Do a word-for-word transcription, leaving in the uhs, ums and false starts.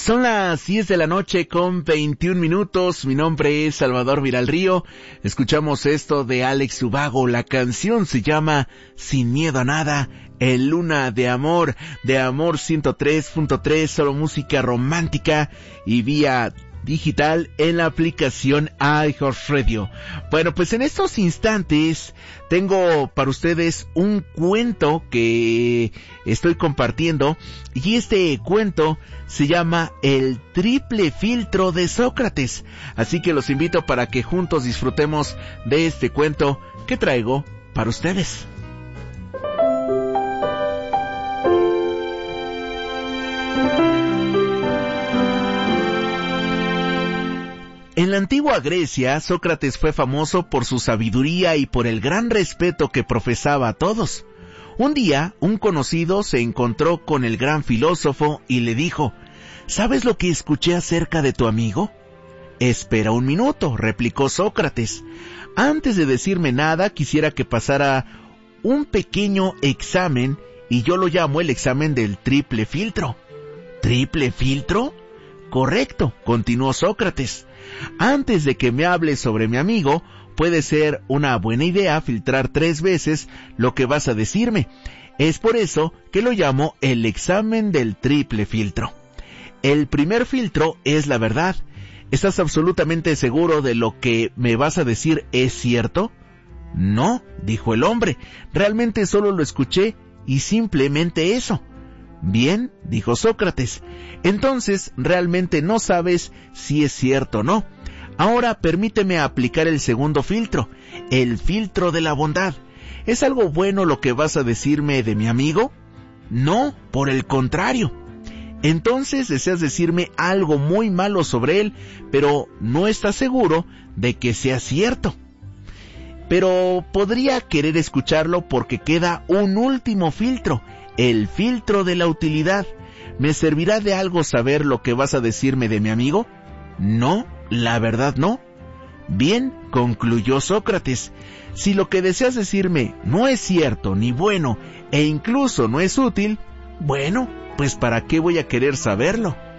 Son las diez de la noche con veintiún minutos. Mi nombre es Salvador Viralrío. Escuchamos esto de Alex Ubago. La canción se llama Sin Miedo a Nada. El Luna de Amor, de Amor ciento tres punto tres, solo música romántica y vía digital en la aplicación iHeartRadio. Bueno, pues en estos instantes tengo para ustedes un cuento que estoy compartiendo, y este cuento se llama El Triple Filtro de Sócrates. Así que los invito para que juntos disfrutemos de este cuento que traigo para ustedes. En la antigua Grecia, Sócrates fue famoso por su sabiduría y por el gran respeto que profesaba a todos. Un día, un conocido se encontró con el gran filósofo y le dijo: ¿sabes lo que escuché acerca de tu amigo? Espera un minuto, replicó Sócrates. Antes de decirme nada, quisiera que pasara un pequeño examen, y yo lo llamo el examen del triple filtro. ¿Triple filtro? Correcto, continuó Sócrates. Antes de que me hables sobre mi amigo, puede ser una buena idea filtrar tres veces lo que vas a decirme. Es por eso que lo llamo el examen del triple filtro. El primer filtro es la verdad. ¿Estás absolutamente seguro de lo que me vas a decir es cierto? No, dijo el hombre. Realmente solo lo escuché y simplemente eso. Bien, dijo Sócrates. Entonces, realmente no sabes si es cierto o no. Ahora permíteme aplicar el segundo filtro, el filtro de la bondad. ¿Es algo bueno lo que vas a decirme de mi amigo? No, por el contrario. Entonces deseas decirme algo muy malo sobre él, pero no estás seguro de que sea cierto. Pero podría querer escucharlo porque queda un último filtro, el filtro de la utilidad. ¿Me servirá de algo saber lo que vas a decirme de mi amigo? No, la verdad no. Bien, concluyó Sócrates, si lo que deseas decirme no es cierto ni bueno e incluso no es útil, bueno, pues ¿para qué voy a querer saberlo?